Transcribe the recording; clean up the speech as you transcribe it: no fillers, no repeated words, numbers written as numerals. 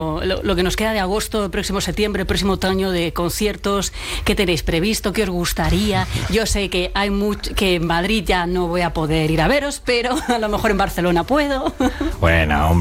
lo que nos queda de agosto, el próximo septiembre, el próximo otoño, de conciertos, ¿qué tenéis previsto? ¿Qué os gustaría? Yo sé que hay que en Madrid ya no voy a poder ir a veros, pero a lo mejor en Barcelona puedo. Bueno,